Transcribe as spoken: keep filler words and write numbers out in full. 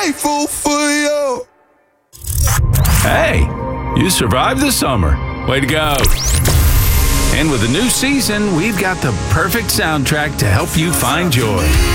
grateful for you. Hey, you survived the summer. Way to go. And with a new season, we've got the perfect soundtrack to help you find joy.